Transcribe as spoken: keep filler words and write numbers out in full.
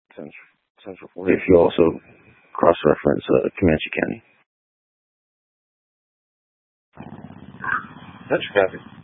Central, Central Florida, if you also cross-reference uh, Comanche County. Central County.